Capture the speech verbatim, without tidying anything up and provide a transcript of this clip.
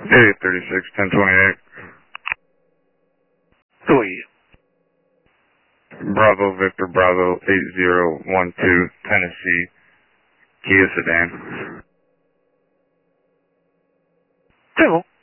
Area thirty-six, ten twenty-eight. Who are you? Bravo, Victor, Bravo, eight zero one two, Tennessee, Kia sedan. Two.